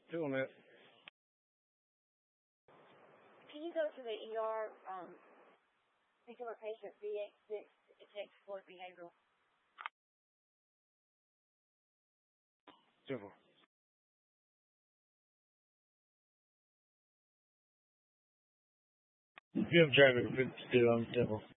Doing it. Can you go to the ER, particular patient VX6, exploit behavioral? Simple. If you have traffic, it's still on simple.